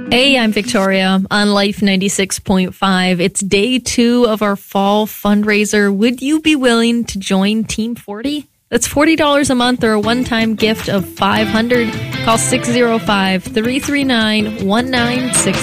Hey, I'm Victoria on Life 96.5. It's day 2 of our fall fundraiser. Would you be willing to join Team 40? That's $40 a month or a one-time gift of $500. Call 605-339-1960.